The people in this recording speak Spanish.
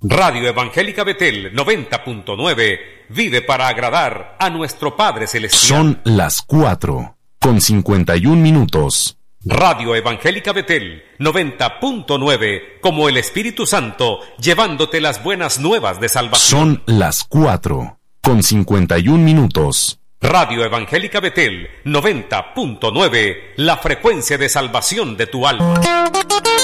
Radio Evangélica Betel 90.9 vive para agradar a nuestro Padre Celestial. Son las 4:51. Radio Evangélica Betel 90.9, como el Espíritu Santo, llevándote las buenas nuevas de salvación. Son las 4:51. Radio Evangélica Betel 90.9, la frecuencia de salvación de tu alma.